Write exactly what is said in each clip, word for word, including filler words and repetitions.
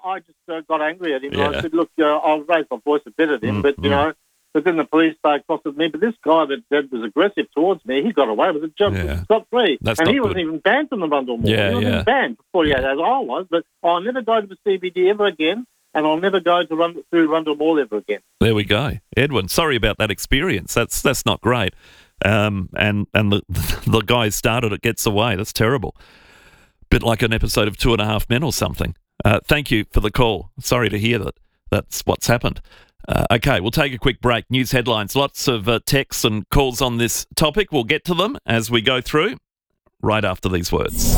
I just uh, got angry at him. Yeah. And I said, look, uh, I'll raise my voice a bit at him, Mm, but, you mm. know, but then the police started crossing me. But this guy that, that was aggressive towards me, he got away with it. Jumped Yeah. scot free. That's and not he wasn't good. even banned from the Rundle Mall. Yeah, he wasn't yeah. even banned for forty-eight hours. I was, but I'll never go to the C B D ever again, and I'll never go to run through Rundle Mall ever again. There we go. Edwin, sorry about that experience. That's that's not great. Um, and and the, the guy who started it gets away. That's terrible. Bit like an episode of Two and a Half Men or something. Uh, thank you for the call. Sorry to hear that. That's what's happened. Uh, okay, we'll take a quick break. News headlines. Lots of uh, texts and calls on this topic. We'll get to them as we go through right after these words.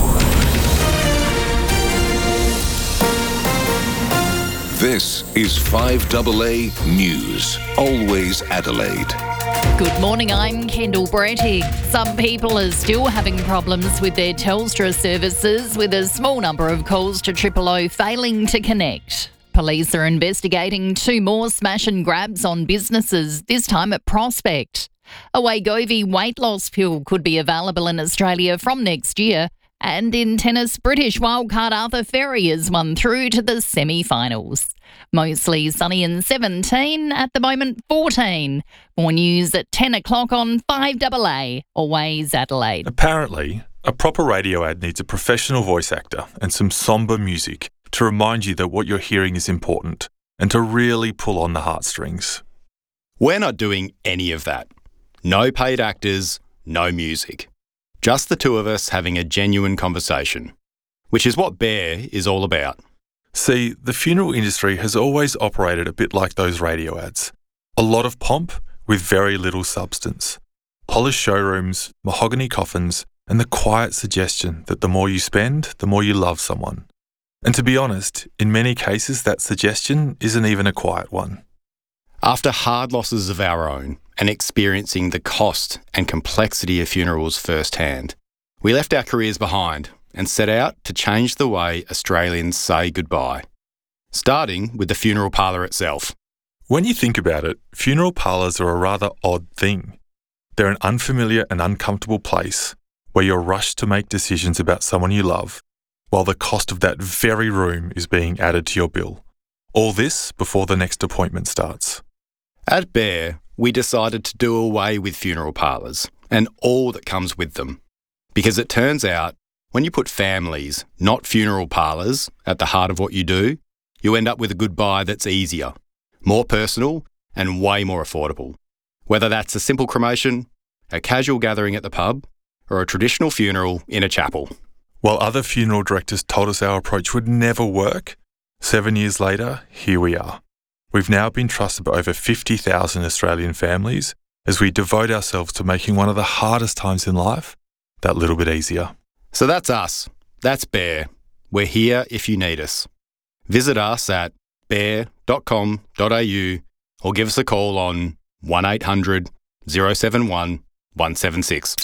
This is five A A News. Always Adelaide. Good morning, I'm Kendall Brettig. Some people are still having problems with their Telstra services, with a small number of calls to Triple O failing to connect. Police are investigating two more smash and grabs on businesses, this time at Prospect. A Wegovy weight loss pill could be available in Australia from next year. And in tennis, British wildcard Arthur Ferry has won through to the semi-finals. Mostly sunny and seventeen, at the moment fourteen. More news at ten o'clock on five A A, Always Adelaide. Apparently, a proper radio ad needs a professional voice actor and some sombre music to remind you that what you're hearing is important and to really pull on the heartstrings. We're not doing any of that. No paid actors, no music. Just the two of us having a genuine conversation, which is what Bear is all about. See, the funeral industry has always operated a bit like those radio ads. A lot of pomp with very little substance. Polished showrooms, mahogany coffins, and the quiet suggestion that the more you spend, the more you love someone. And to be honest, in many cases that suggestion isn't even a quiet one. After hard losses of our own and experiencing the cost and complexity of funerals firsthand, we left our careers behind and set out to change the way Australians say goodbye, starting with the funeral parlour itself. When you think about it, funeral parlours are a rather odd thing. They're an unfamiliar and uncomfortable place where you're rushed to make decisions about someone you love, while the cost of that very room is being added to your bill. All this before the next appointment starts. At Bear, we decided to do away with funeral parlours and all that comes with them. Because it turns out, when you put families, not funeral parlours, at the heart of what you do, you end up with a goodbye that's easier, more personal and way more affordable. Whether that's a simple cremation, a casual gathering at the pub, or a traditional funeral in a chapel. While other funeral directors told us our approach would never work, seven years later, here we are. We've now been trusted by over fifty thousand Australian families as we devote ourselves to making one of the hardest times in life that little bit easier. So that's us. That's Bear. We're here if you need us. Visit us at bear dot com dot a u or give us a call on one eight hundred oh seven one one seven six.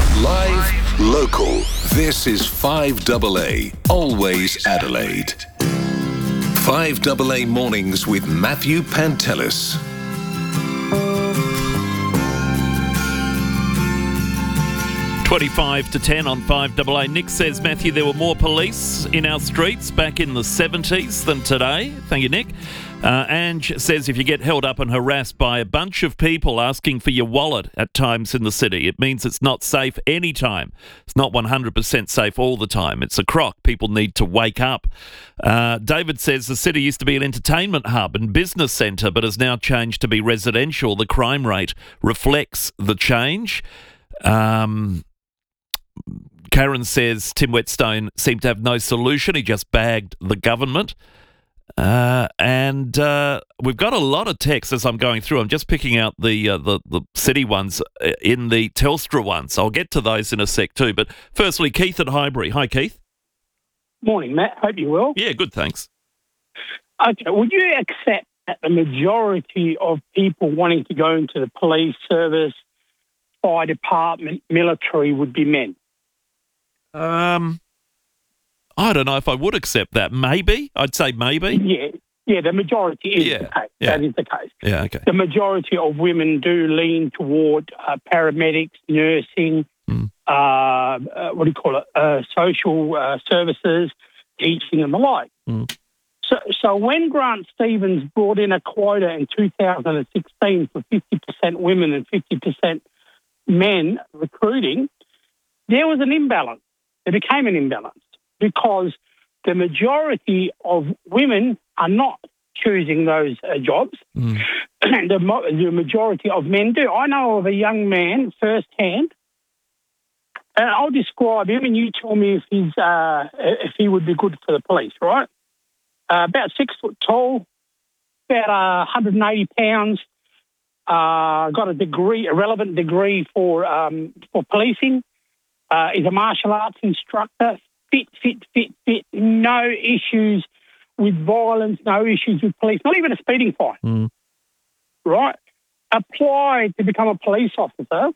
Live, local. This is five A A, Always Adelaide. five A A Mornings with Matthew Pantelis. twenty-five to ten on five A A. Nick says, Matthew, there were more police in our streets back in the seventies than today. Thank you, Nick. Uh, Ange says, if you get held up and harassed by a bunch of people asking for your wallet at times in the city, it means it's not safe any time. It's not one hundred percent safe all the time. It's a crock. People need to wake up. Uh, David says the city used to be an entertainment hub and business centre, but has now changed to be residential. The crime rate reflects the change. Um... Karen says Tim Whetstone seemed to have no solution. He just bagged the government. Uh, and uh, we've got a lot of texts as I'm going through. I'm just picking out the, uh, the the city ones in the Telstra ones. I'll get to those in a sec too. But firstly, Keith at Highbury. Hi, Keith. Morning, Matt. Hope you're well. Yeah, good, thanks. Okay, would you accept that the majority of people wanting to go into the police service, fire department, military would be men? Um, I don't know if I would accept that. Maybe. I'd say maybe. Yeah, yeah. The majority is Yeah, the case. yeah. That is the case. Yeah, okay. The majority of women do lean toward uh, paramedics, nursing, Mm. uh, uh, what do you call it, uh, social uh, services, teaching and the like. Mm. So, so when Grant Stevens brought in a quota in two thousand sixteen for fifty percent women and fifty percent men recruiting, there was an imbalance. There became an imbalance because the majority of women are not choosing those uh, jobs, mm. and the, the majority of men do. I know of a young man firsthand, and I'll describe him, and you tell me if he's uh, if he would be good for the police, right? Uh, about six foot tall, about uh, one hundred eighty pounds. Uh, got a degree, a relevant degree for um, for policing. Uh, he's a martial arts instructor. Fit, fit, fit, fit. No issues with violence. No issues with police. Not even a speeding fine. Mm. Right? Applied to become a police officer,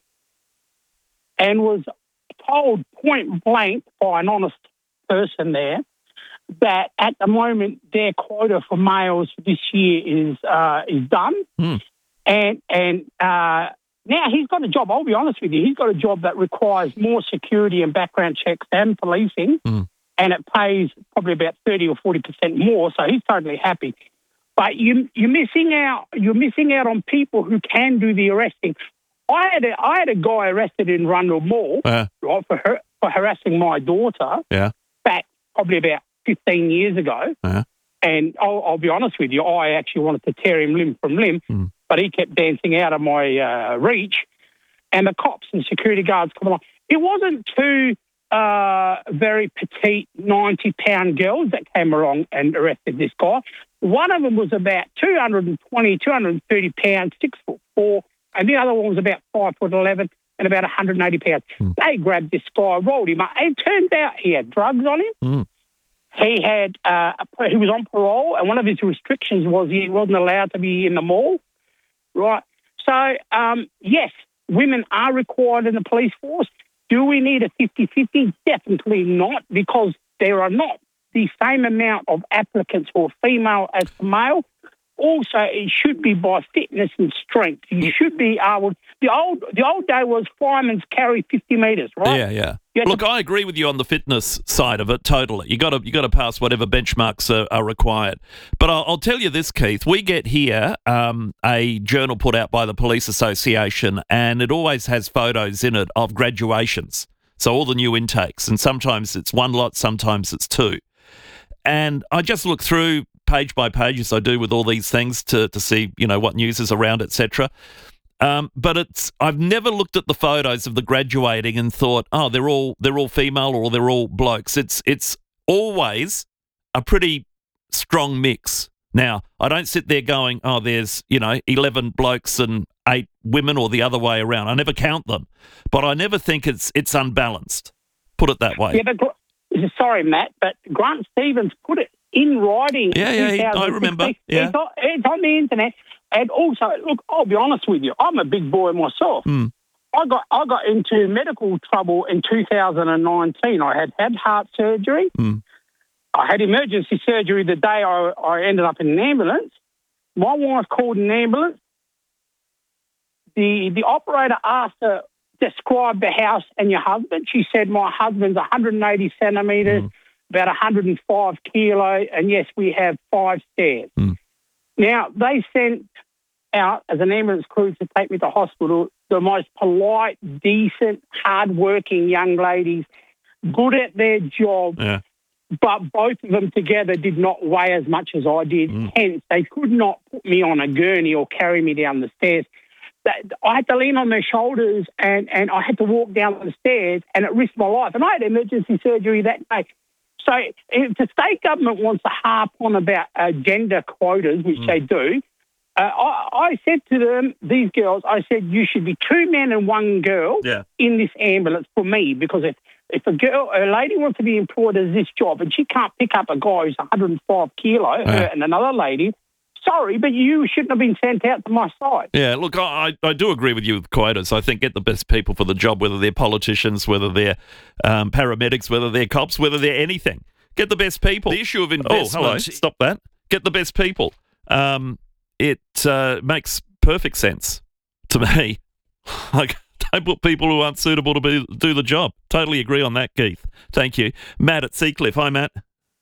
and was told point blank by an honest person there that at the moment their quota for males for this year is uh, is done, mm. and and uh, now he's got a job. I'll be honest with you, he's got a job that requires more security and background checks than policing, mm. and it pays probably about thirty or forty percent more. So he's totally happy. But you you're missing out. You're missing out on people who can do the arresting. I had a I had a guy arrested in Rundle Mall uh, right for her, for harassing my daughter. Yeah, back probably about fifteen years ago. uh-huh. And I'll, I'll be honest with you, I actually wanted to tear him limb from limb, mm. but he kept dancing out of my uh, reach. And the cops and security guards come along. It wasn't two uh, very petite ninety-pound girls that came along and arrested this guy. One of them was about two hundred twenty, two hundred thirty pounds, six foot four, and the other one was about five foot eleven and about one hundred eighty pounds. Mm. They grabbed this guy, rolled him up, and it turned out he had drugs on him. Mm. He had uh, he was on parole, and one of his restrictions was he wasn't allowed to be in the mall, right? So, um, yes, women are required in the police force. Do we need a fifty-fifty? Definitely not, because there are not the same amount of applicants who are female as the male. Also, it should be by fitness and strength. You should be able. The old the old day was firemen carry fifty metres, right? Yeah, yeah. Look, to, I agree with you on the fitness side of it totally. You got to you got to pass whatever benchmarks are, are required. But I'll, I'll tell you this, Keith. We get here um, a journal put out by the Police Association, and it always has photos in it of graduations. So all the new intakes, and sometimes it's one lot, sometimes it's two. And I just look through page by page, as I do with all these things, to to see, you know, what news is around, et cetera. Um, but it's I've never looked at the photos of the graduating and thought, oh, they're all they're all female or they're all blokes. It's it's always a pretty strong mix. Now, I don't sit there going, oh, there's, you know, eleven blokes and eight women, or the other way around. I never count them, but I never think it's it's unbalanced. Put it that way. Yeah, but sorry, Matt, but Grant Stevens put it in writing. Yeah, yeah, he, I remember. Yeah. It's on, it's on the internet. And also, look, I'll be honest with you, I'm a big boy myself. Mm. I got I got into medical trouble in two thousand nineteen. I had had heart surgery. Mm. I had emergency surgery the day I, I ended up in an ambulance. My wife called an ambulance. The the operator asked her, describe the house and your husband. She said, my husband's one hundred eighty centimetres, mm. about one hundred five kilo, and yes, we have five stairs. Mm. Now, they sent out as an ambulance crew to take me to hospital the most polite, decent, hard-working young ladies, good at their job, yeah. but both of them together did not weigh as much as I did. Mm. Hence, they could not put me on a gurney or carry me down the stairs. I had to lean on their shoulders, and, and I had to walk down the stairs, and it risked my life. And I had emergency surgery that day. So if the state government wants to harp on about uh, gender quotas, which mm. they do, uh, I, I said to them, these girls, I said, you should be two men and one girl yeah. in this ambulance for me, because if, if a girl, a lady wants to be employed as this job and she can't pick up a guy who's one hundred five kilo, yeah. her and another lady, sorry, but you shouldn't have been sent out to my side. Yeah, look, I, I do agree with you with quotas. I think get the best people for the job, whether they're politicians, whether they're um, paramedics, whether they're cops, whether they're anything. Get the best people. The issue of investment. Oh, hello. Stop that. Get the best people. Um, it uh, makes perfect sense to me. Like, don't put people who aren't suitable to be, do the job. Totally agree on that, Keith. Thank you. Matt at Seacliff. Hi, Matt.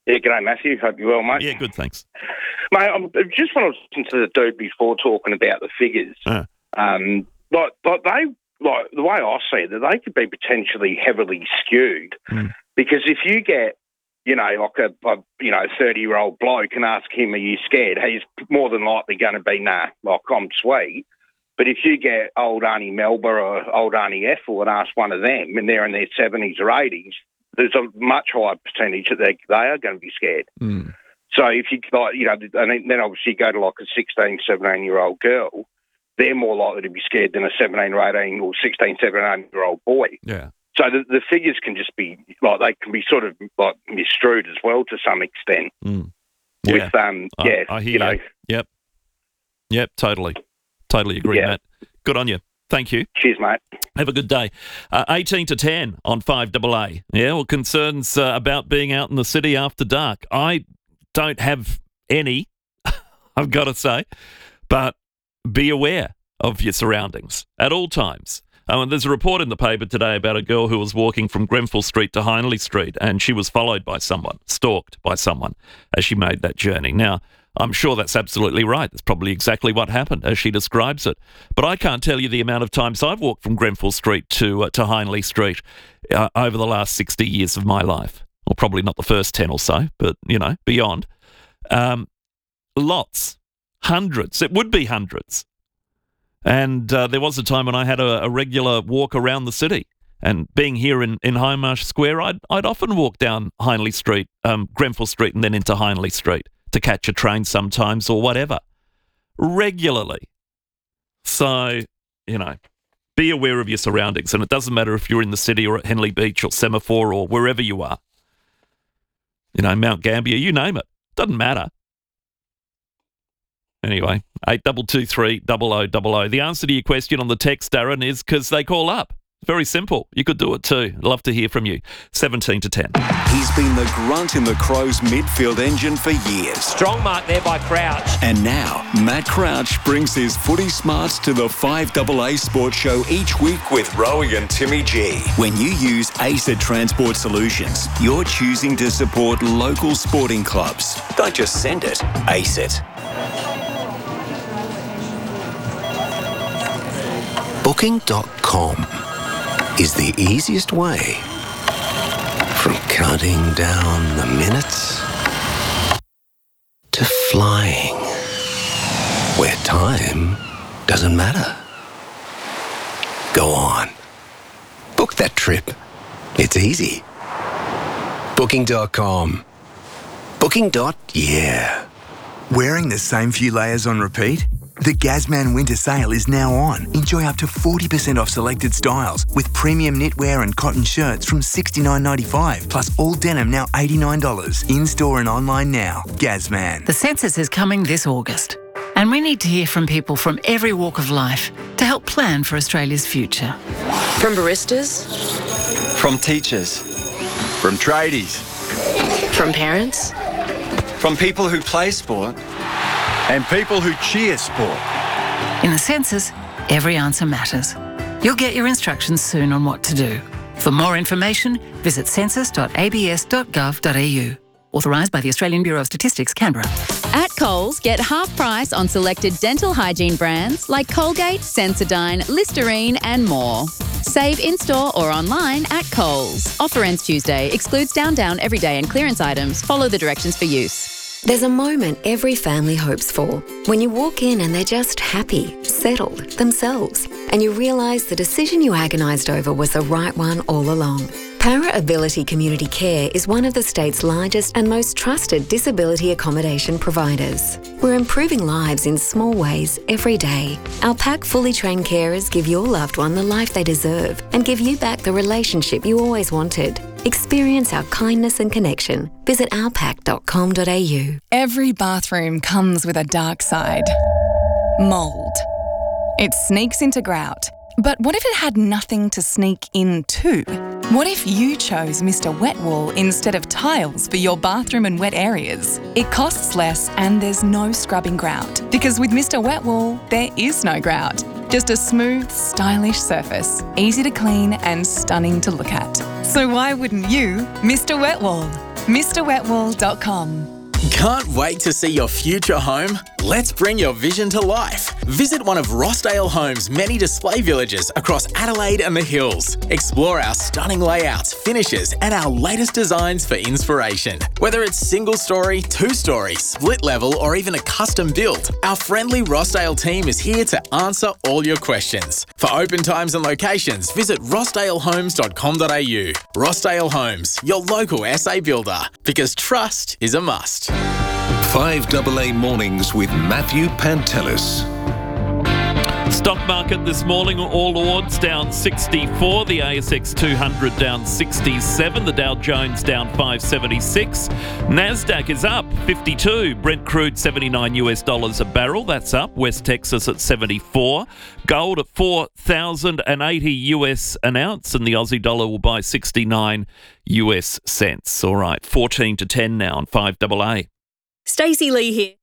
Yeah, g'day, Matthew. Hope you're well, mate. Yeah, good, thanks. Mate, I'm, I just want to listen to the dude before talking about the figures. Uh. Um, like, like they, like the way I see it, that they could be potentially heavily skewed Mm. because if you get, you know, like a, a you know thirty-year-old bloke and ask him, "Are you scared?" He's more than likely going to be, "Nah, like I'm sweet." But if you get old Auntie Melba or old Auntie Ethel and ask one of them, and they're in their seventies or eighties, there's a much higher percentage that they they are going to be scared. Mm. So if you, like, you know, and then obviously you go to like a sixteen, seventeen-year-old girl, they're more likely to be scared than a seventeen or eighteen or sixteen, seventeen-year-old boy. Yeah. So the, the figures can just be, like, they can be sort of, like, misstrued as well to some extent. Mm. Yeah. With, um, I, yeah, I hear you know. you. Yep. Yep, totally. Totally agree, Yeah. Matt. Good on you. Thank you. Cheers, mate. Have a good day. Uh, eighteen to ten on five double A. Yeah, well, concerns uh, about being out in the city after dark. I don't have any, I've got to say, but be aware of your surroundings at all times. Um, there's a report in the paper today about a girl who was walking from Grenfell Street to Hindley Street, and she was followed by someone, stalked by someone as she made that journey. Now, I'm sure that's absolutely right. That's probably exactly what happened as she describes it. But I can't tell you the amount of times I've walked from Grenfell Street to uh, to Hindley Street uh, over the last sixty years of my life. Well, probably not the first ten or so, but, you know, beyond. Um, lots. Hundreds. It would be hundreds. And uh, there was a time when I had a, a regular walk around the city. And being here in, in Hindmarsh Square, I'd, I'd often walk down Hindley Street, um, Grenfell Street, and then into Hindley Street to catch a train sometimes or whatever. Regularly. So, you know, be aware of your surroundings. And it doesn't matter if you're in the city or at Henley Beach or Semaphore or wherever you are. You know, Mount Gambier, you name it. Doesn't matter. Anyway, eight two two three, double oh double oh. The answer to your question on the text, Darren, is because they call up. Very simple. You could do it too. I'd love to hear from you. seventeen to ten. He's been the grunt in the Crows midfield engine for years. Strong mark there by Crouch. And now, Matt Crouch brings his footy smarts to the five double A Sports Show each week with Rowie and Timmy G. When you use ACET Transport Solutions, you're choosing to support local sporting clubs. Don't just send it, ACET. Booking dot com is the easiest way from counting down the minutes to flying where time doesn't matter. Go on. Book that trip. It's easy. Booking dot com. Booking. Yeah. Wearing the same few layers on repeat? The Gazman Winter Sale is now on. Enjoy up to forty percent off selected styles with premium knitwear and cotton shirts from sixty-nine ninety-five, plus all denim now eighty-nine dollars. In-store and online now. Gazman. The census is coming this August, and we need to hear from people from every walk of life to help plan for Australia's future. From baristas. From teachers. From tradies. From parents. From people who play sport. And people who cheer sport. In the census, every answer matters. You'll get your instructions soon on what to do. For more information, visit census dot a b s dot gov dot a u. Authorised by the Australian Bureau of Statistics, Canberra. At Coles, get half price on selected dental hygiene brands like Colgate, Sensodyne, Listerine and more. Save in-store or online at Coles. Offer ends Tuesday. Excludes down, down, everyday and clearance items. Follow the directions for use. There's a moment every family hopes for when you walk in and they're just happy, settled, themselves, and you realise the decision you agonised over was the right one all along. Para Ability Community Care is one of the state's largest and most trusted disability accommodation providers. We're improving lives in small ways every day. Our pack fully trained carers give your loved one the life they deserve and give you back the relationship you always wanted. Experience our kindness and connection. Visit our pack dot com dot a u. Every bathroom comes with a dark side. Mould. It sneaks into grout. But what if it had nothing to sneak into? What if you chose Mister Wet Wool instead of tiles for your bathroom and wet areas? It costs less and there's no scrubbing grout. Because with Mister Wet Wool, there is no grout. Just a smooth, stylish surface, easy to clean and stunning to look at. So why wouldn't you, Mister Wet Wool? Mr Wet Wool dot com. Can't wait to see your future home? Let's bring your vision to life. Visit one of Rossdale Homes' many display villages across Adelaide and the Hills. Explore our stunning layouts, finishes, and our latest designs for inspiration. Whether it's single story, two story, split level, or even a custom build, our friendly Rossdale team is here to answer all your questions. For open times and locations, visit rossdale homes dot com dot a u. Rossdale Homes, your local S A builder, because trust is a must. five double A Mornings with Matthew Pantelis. Stock market this morning, all odds down sixty-four, the A S X two hundred down sixty-seven, the Dow Jones down five seventy-six, Nasdaq is up fifty-two, Brent crude seventy-nine US dollars a barrel, that's up, West Texas at seventy-four, gold at four thousand eighty US an ounce, and the Aussie dollar will buy sixty-nine US cents. All right, fourteen to ten now on five double A. Stacey Lee here.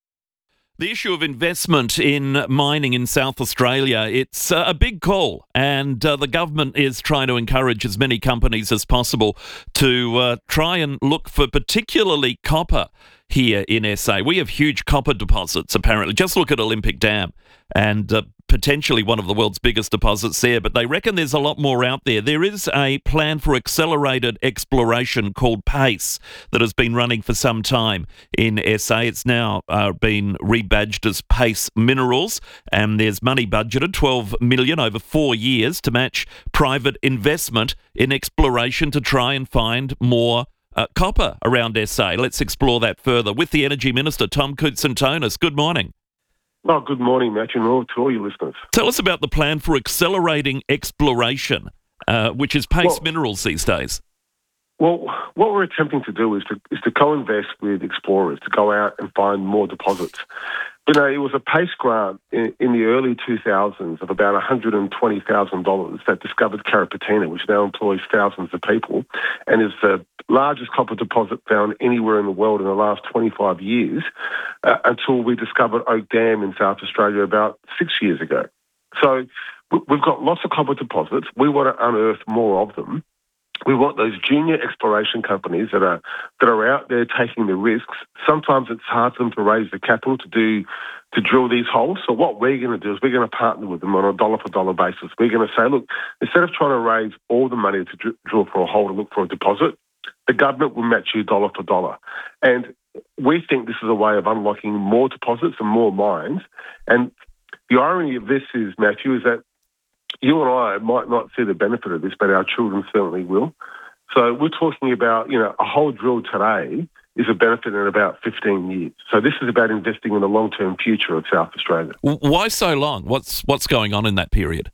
The issue of investment in mining in South Australia, it's uh, a big call, and uh, the government is trying to encourage as many companies as possible to uh, try and look for particularly copper here in S A. We have huge copper deposits, apparently. Just look at Olympic Dam, and uh, potentially one of the world's biggest deposits there, but they reckon there's a lot more out there. There is a plan for accelerated exploration called PACE that has been running for some time in S A. It's now uh, been rebadged as PACE Minerals, and there's money budgeted, twelve million dollars over four years, to match private investment in exploration to try and find more uh, copper around S A. Let's explore that further with the Energy Minister, Tom Koutsantonis. Good morning. Oh, good morning, Matthew, and all, to all your listeners. Tell us about the plan for accelerating exploration, uh, which is PACE well, Minerals these days. Well, what we're attempting to do is to is to co-invest with explorers to go out and find more deposits. You know, it was a PACE grant in, in the early two thousands of about one hundred twenty thousand dollars that discovered Carrapateena, which now employs thousands of people and is the largest copper deposit found anywhere in the world in the last twenty-five years, uh, until we discovered Oak Dam in South Australia about six years ago. So we've got lots of copper deposits. We want to unearth more of them. We want those junior exploration companies that are that are out there taking the risks. Sometimes it's hard for them to raise the capital to do to drill these holes. So what we're going to do is we're going to partner with them on a dollar for dollar basis. We're going to say, look, instead of trying to raise all the money to dr- drill for a hole to look for a deposit, the government will match you dollar for dollar. And we think this is a way of unlocking more deposits and more mines. And the irony of this is, Matthew, is that you and I might not see the benefit of this, but our children certainly will. So we're talking about, you know, a hole drilled today is a benefit in about fifteen years. So this is about investing in the long-term future of South Australia. Why so long? What's what's going on in that period?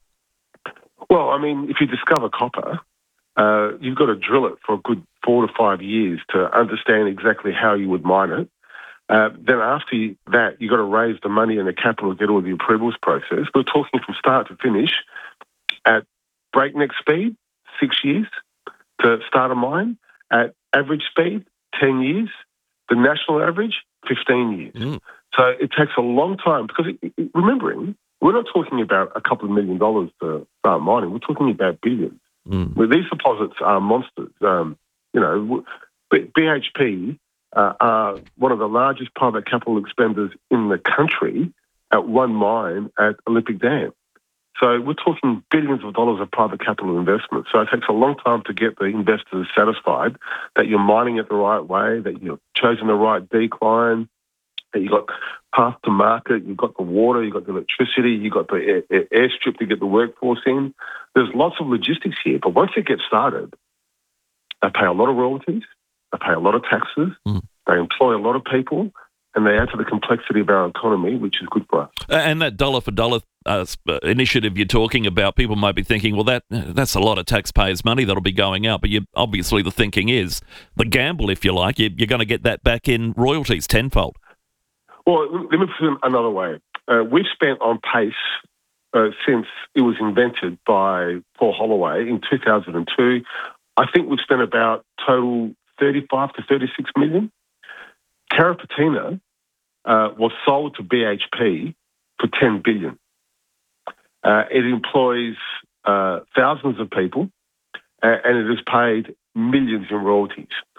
Well, I mean, if you discover copper, uh, you've got to drill it for a good four to five years to understand exactly how you would mine it. Uh, then after that, you've got to raise the money and the capital to get all the approvals process. We're talking from start to finish at breakneck speed, six years to start a mine. At average speed, ten years. The national average, fifteen years. Mm. So it takes a long time because, it, it, remembering, we're not talking about a couple of million dollars to start mining. We're talking about billions. Mm. Well, these deposits are monsters. Um, you know, B H P uh, are one of the largest private capital expenders in the country at one mine at Olympic Dam. So we're talking billions of dollars of private capital investment. So it takes a long time to get the investors satisfied that you're mining it the right way, that you've chosen the right decline, that you've got path to market, you've got the water, you've got the electricity, you've got the air, air, airstrip to get the workforce in. There's lots of logistics here, but once it gets started, they pay a lot of royalties, they pay a lot of taxes, mm. they employ a lot of people, and they add to the complexity of our economy, which is good for us. And that dollar for dollar uh, initiative you're talking about, people might be thinking, well, that that's a lot of taxpayers' money that'll be going out. But you, obviously the thinking is, the gamble, if you like, you, you're going to get that back in royalties tenfold. Well, let me put it another way. Uh, we've spent on PACE uh, since it was invented by Paul Holloway in two thousand two. I think we've spent about total thirty-five to thirty-six million. Carrapateena uh, was sold to B H P for ten billion dollars. Uh, it employs uh, thousands of people, uh, and it has paid millions in royalties.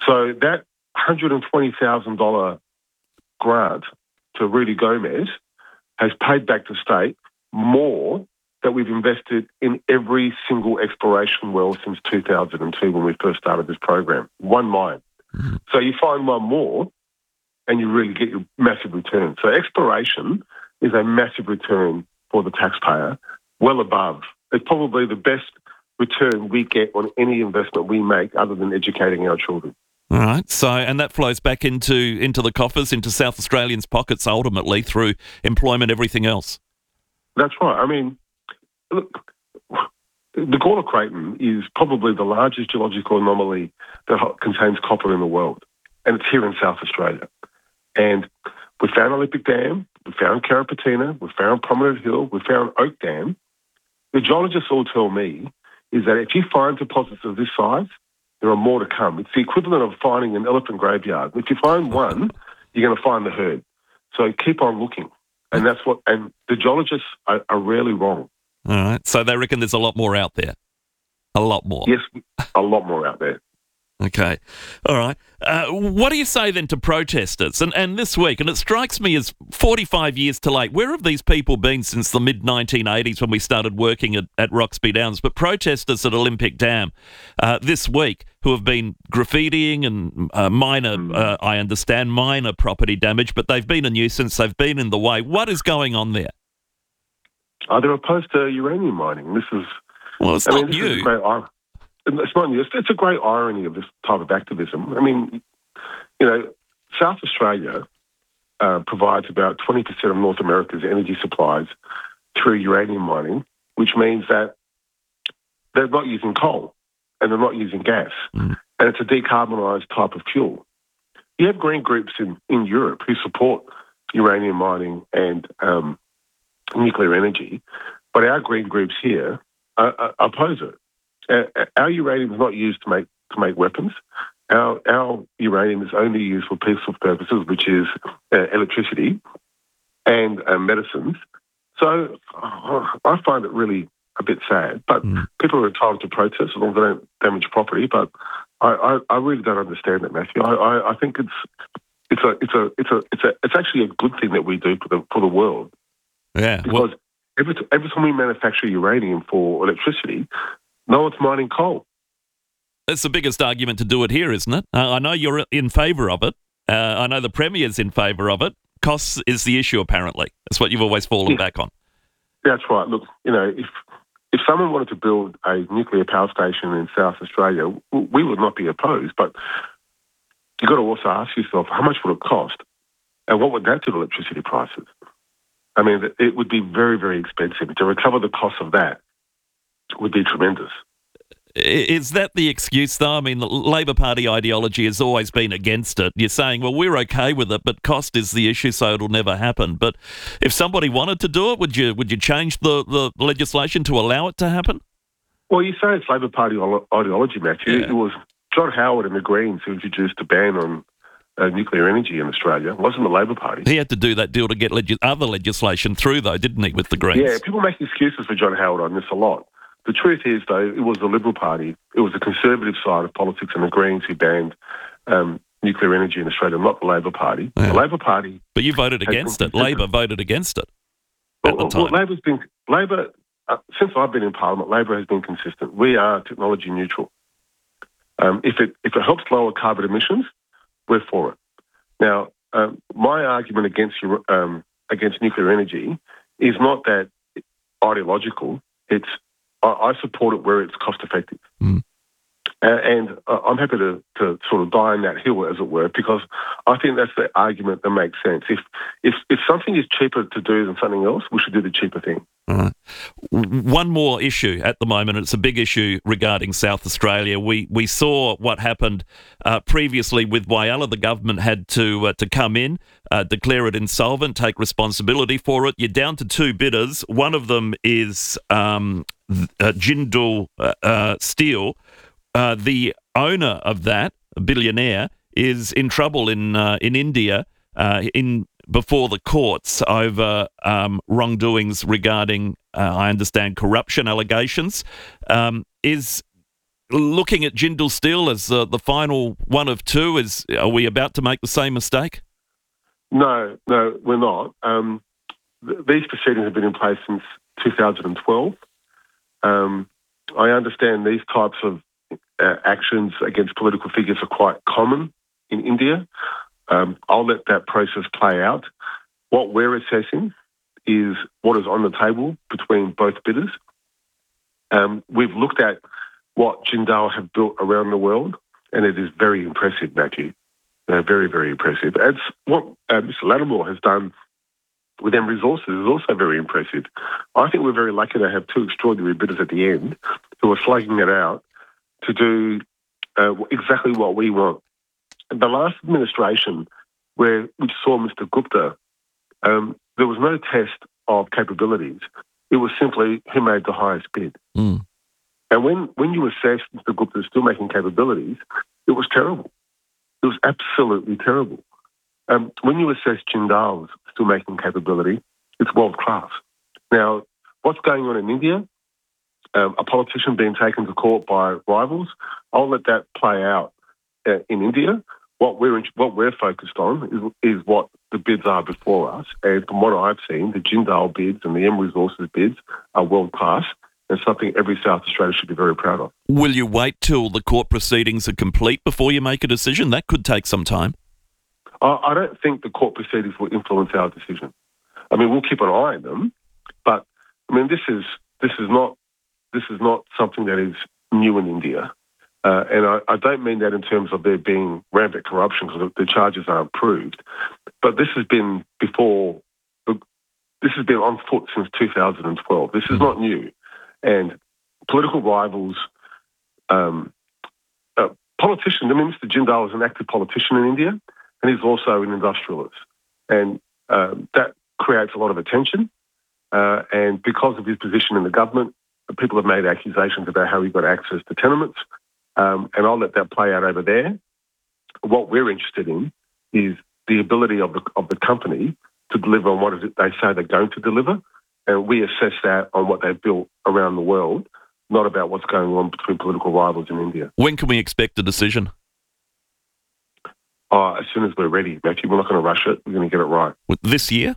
So that one hundred twenty thousand dollars grant to Rudy Gomez has paid back to state more that we've invested in every single exploration well since two thousand two when we first started this program. One mine. Mm-hmm. So you find one more and you really get your massive return. So exploration is a massive return for the taxpayer, well above. It's probably the best return we get on any investment we make other than educating our children. All right. So, and that flows back into, into the coffers, into South Australians' pockets ultimately through employment, everything else. That's right. I mean, look, the Gawler Craton is probably the largest geological anomaly that contains copper in the world, and it's here in South Australia. And we found Olympic Dam, we found Carrapateena, we found Prominent Hill, we found Oak Dam. The geologists all tell me is that if you find deposits of this size, there are more to come. It's the equivalent of finding an elephant graveyard. If you find one, you're going to find the herd. So keep on looking. And that's what, and the geologists are, are rarely wrong. All right. So they reckon there's a lot more out there. A lot more. Yes, a lot more out there. Okay. All right. Uh, what do you say then to protesters? And and this week, and it strikes me as forty-five years too late. Where have these people been since the mid nineteen eighties when we started working at, at Roxby Downs? But protesters at Olympic Dam uh, this week who have been graffitiing and uh, minor, mm. uh, I understand, minor property damage, but they've been a nuisance. They've been in the way. What is going on there? Oh, they're opposed to uranium mining. This is... Well, it's I not mean, this you. Is great, it's not new. It's, it's a great irony of this type of activism. I mean, you know, South Australia uh, provides about twenty percent of North America's energy supplies through uranium mining, which means that they're not using coal and they're not using gas. Mm. And it's a decarbonised type of fuel. You have green groups in, in Europe who support uranium mining and um, nuclear energy, but our green groups here uh, uh, oppose it. Uh, our uranium is not used to make to make weapons. Our our uranium is only used for peaceful purposes, which is uh, electricity and uh, medicines. So uh, I find it really a bit sad. But mm. people are entitled to protest as long as they don't damage property. But I, I, I really don't understand it, Matthew. I, I, I think it's it's a it's a it's a it's a it's actually a good thing that we do for the for the world. Yeah, because well, every every time we manufacture uranium for electricity, no one's mining coal. That's the biggest argument to do it here, isn't it? Uh, I know you're in favour of it. Uh, I know the Premier's in favour of it. Costs is the issue, apparently. That's what you've always fallen yeah. back on. That's right. Look, you know, if if someone wanted to build a nuclear power station in South Australia, we would not be opposed. But you've got to also ask yourself, how much would it cost? And what would that do to electricity prices? I mean, it would be very, very expensive. To recover the cost of that would be tremendous. Is that the excuse, though? I mean, the Labor Party ideology has always been against it. You're saying, well, we're okay with it, but cost is the issue, so it'll never happen. But if somebody wanted to do it, would you would you change the, the legislation to allow it to happen? Well, you say it's Labor Party ideology, Matthew. Yeah. It was John Howard and the Greens who introduced a ban on uh, nuclear energy in Australia. It wasn't the Labor Party. He had to do that deal to get leg- other legislation through, though, didn't he, with the Greens? Yeah, people make excuses for John Howard on this a lot. The truth is, though, it was the Liberal Party, it was the conservative side of politics and the Greens who banned um, nuclear energy in Australia, not the Labor Party. Yeah. The Labor Party... But you voted against it. Labor voted against it at well, the time. Well, Labor's been... Labor, uh, since I've been in Parliament, Labor has been consistent. We are technology neutral. Um, if it if it helps lower carbon emissions, we're for it. Now, um, my argument against um, against nuclear energy is not that ideological. It's I support it where it's cost effective. Mm. Uh, and uh, I'm happy to, to sort of die on that hill, as it were, because I think that's the argument that makes sense. If if if something is cheaper to do than something else, we should do the cheaper thing. Uh, one more issue at the moment, and it's a big issue regarding South Australia. We we saw what happened uh, previously with Whyalla. The government had to uh, to come in, uh, declare it insolvent, take responsibility for it. You're down to two bidders. One of them is um, uh, Jindal uh, uh, Steel. Uh, the owner of that, a billionaire, is in trouble in uh, in India uh, in before the courts over um, wrongdoings regarding, uh, I understand, corruption allegations. Um, is looking at Jindal Steel as uh, the final one of two, is are we about to make the same mistake? No, no, we're not. Um, th- these proceedings have been in place since two thousand twelve. Um, I understand these types of uh, actions against political figures are quite common in India. Um, I'll let that process play out. What we're assessing is what is on the table between both bidders. Um, we've looked at what Jindal have built around the world, and it is very impressive, Matthew. Uh, very, very impressive. It's what uh, Mister Lattimore has done with M Resources is also very impressive. I think we're very lucky to have two extraordinary bidders at the end who are slugging it out to do uh, exactly what we want. In the last administration, where we saw Mister Gupta, um, there was no test of capabilities. It was simply who made the highest bid. Mm. And when, when you assess Mister Gupta's still-making capabilities, it was terrible. It was absolutely terrible. Um, when you assess Jindal's still-making capability, it's world-class. Now, what's going on in India, um, a politician being taken to court by rivals, I'll let that play out uh, in India. What we're what we're focused on is, is what the bids are before us. And from what I've seen, the Jindal bids and the M Resources bids are world-class and something every South Australia should be very proud of. Will you wait till the court proceedings are complete before you make a decision? That could take some time. I, I don't think the court proceedings will influence our decision. I mean, we'll keep an eye on them, but I mean, this is this is not this is not something that is new in India. Uh, and I, I don't mean that in terms of there being rampant corruption because the, the charges aren't proved. But this has been before, this has been on foot since two thousand twelve. This is not new. And political rivals, um, uh, politicians, I mean, Mister Jindal is an active politician in India and he's also an industrialist. And uh, that creates a lot of attention. Uh, and because of his position in the government, people have made accusations about how he got access to tenements. Um, and I'll let that play out over there. What we're interested in is the ability of the of the company to deliver on what it is they say they're going to deliver, and we assess that on what they've built around the world, not about what's going on between political rivals in India. When can we expect a decision? Uh, as soon as we're ready, Matthew. We're not going to rush it. We're going to get it right. This year?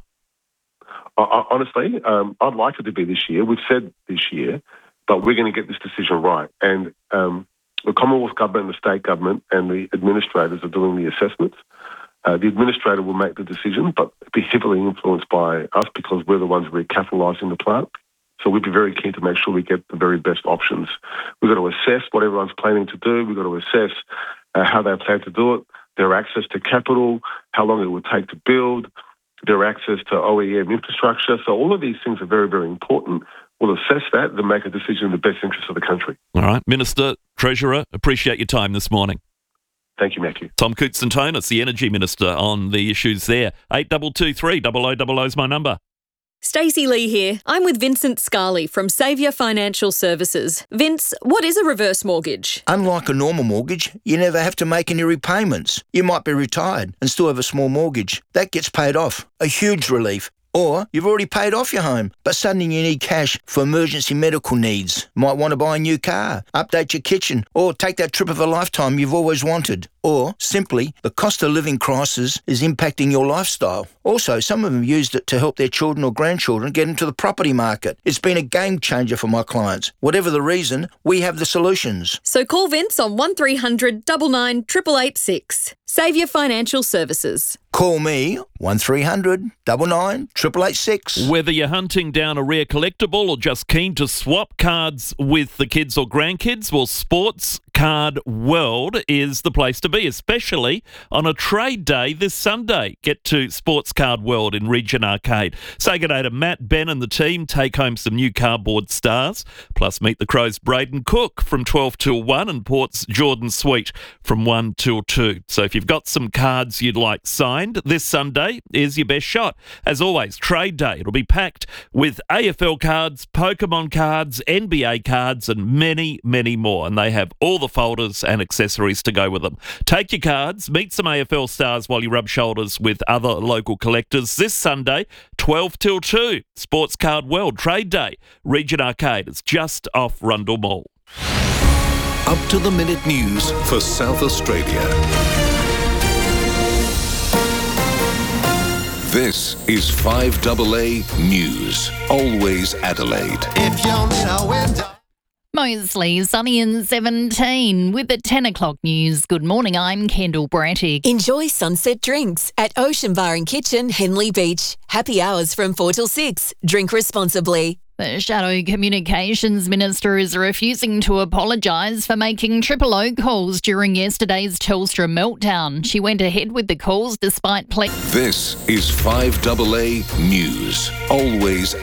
I, I, honestly, um, I'd like it to be this year. We've said this year, but we're going to get this decision right. And um, the Commonwealth Government and the State Government and the administrators are doing the assessments. Uh, the administrator will make the decision, but be heavily influenced by us because we're the ones recapitalising the plant. So we'd be very keen to make sure we get the very best options. We've got to assess what everyone's planning to do. We've got to assess uh, how they plan to do it, their access to capital, how long it would take to build, their access to O E M infrastructure. So all of these things are very, very important. We'll assess that and make a decision in the best interest of the country. All right. Minister, Treasurer, appreciate your time this morning. Thank you, Matthew. Tom Koutsantonis, the Energy Minister, on the issues there. eight two two three, double oh double oh is my number. Stacey Lee here. I'm with Vincent Scarley from Saviour Financial Services. Vince, what is a reverse mortgage? Unlike a normal mortgage, you never have to make any repayments. You might be retired and still have a small mortgage. That gets paid off. A huge relief. Or you've already paid off your home, but suddenly you need cash for emergency medical needs. Might want to buy a new car, update your kitchen, or take that trip of a lifetime you've always wanted. Or, simply, the cost of living crisis is impacting your lifestyle. Also, some of them used it to help their children or grandchildren get into the property market. It's been a game changer for my clients. Whatever the reason, we have the solutions. So call Vince on one three hundred nine nine eight eight eight six. Saviour Financial Services. Call me, one three hundred nine nine eight eight eight six. Whether you're hunting down a rare collectible or just keen to swap cards with the kids or grandkids, well, Sports Card World is the place to be, especially on a trade day this Sunday. Get to Sports Card World in Regent Arcade. Say good day to Matt, Ben and the team. Take home some new cardboard stars. Plus meet the Crows' Braden Cook from twelve till one and Port's Jordan Sweet from one till two. So if you've got some cards you'd like signed, this Sunday is your best shot. As always, trade day. It'll be packed with A F L cards, Pokemon cards, N B A cards and many, many more. And they have all the folders and accessories to go with them. Take your cards, meet some A F L stars while you rub shoulders with other local collectors this Sunday, twelve till two. Sports Card World Trade Day, Regent Arcade. It's just off Rundle Mall. up-to-the-minute news for South Australia. This is five A A News, always Adelaide. If you're in a window. Mostly sunny and seventeen with the ten o'clock news. Good morning, I'm Kendall Brattick. Enjoy sunset drinks at Ocean Bar and Kitchen, Henley Beach. Happy hours from four till six. Drink responsibly. The Shadow Communications Minister is refusing to apologise for making triple O calls during yesterday's Telstra meltdown. She went ahead with the calls despite... Ple- This is five A A News, always